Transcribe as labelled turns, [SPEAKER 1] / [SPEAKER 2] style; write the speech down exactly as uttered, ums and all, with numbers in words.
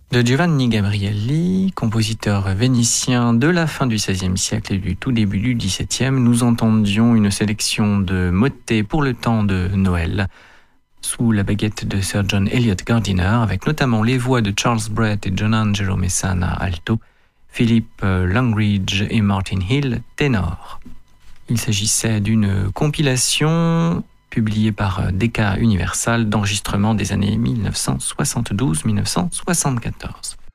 [SPEAKER 1] De Giovanni Gabrielli, compositeur vénitien de la fin du seizième siècle et du tout début du dix-septième, nous entendions une sélection de motets pour le temps de Noël, sous la baguette de Sir John Eliot Gardiner, avec notamment les voix de Charles Brett et John Angelo Messana alto, Philippe Langridge et Martin Hill ténor. Il s'agissait d'une compilation publiée par Decca Universal d'enregistrements des années mille neuf cent soixante-douze à mille neuf cent soixante-quatorze.